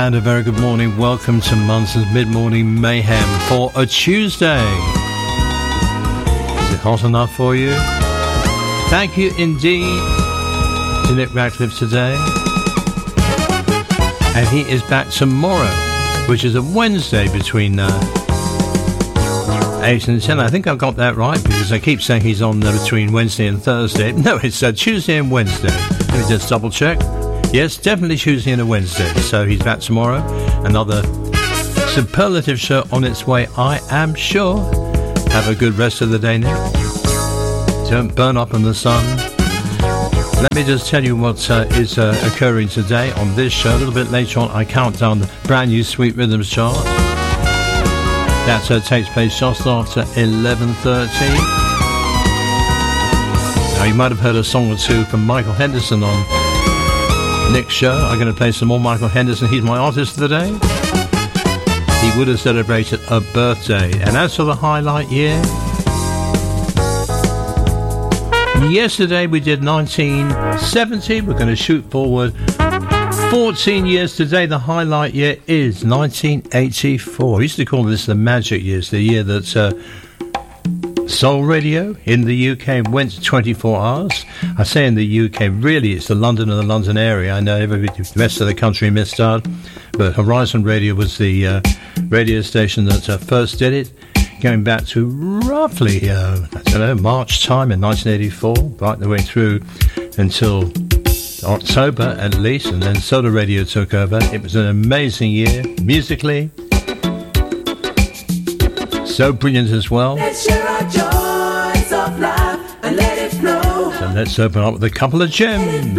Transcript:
And a very good morning. Welcome to Munson's Mid-Morning Mayhem for a Tuesday. Is it hot enough for you? Thank you indeed to Nick Radcliffe today. And he is back tomorrow, which is a Wednesday between 8 and 10. I think I've got that right because I keep saying he's on between Wednesday and Thursday. No, it's Tuesday and Wednesday. Let me just double check. Yes, definitely Tuesday and a Wednesday. So he's back tomorrow. Another superlative show on its way, I am sure. Have a good rest of the day, Nick. Don't burn up in the sun. Let me just tell you what is occurring today on this show. A little bit later on, I count down the brand new Sweet Rhythms chart. That takes place just after 11:30. Now, you might have heard a song or two from Michael Henderson on Nick's show. I'm going to play some more Michael Henderson. He's my artist of the day. He would have celebrated a birthday. And as for the highlight year, yesterday we did 1970. We're going to shoot forward 14 years today. The highlight year is 1984. I used to call this the magic years, the year that Soul Radio in the UK went to 24 hours. I say in the UK, really it's the London and the London area. I know everybody, the rest of the country missed out, but Horizon Radio was the radio station that first did it, going back to roughly, March time in 1984, right the way through until October at least, and then Solar Radio took over. It was an amazing year, musically. So brilliant as well. Let's share our joys of life and let it flow. So let's open up with a couple of gems.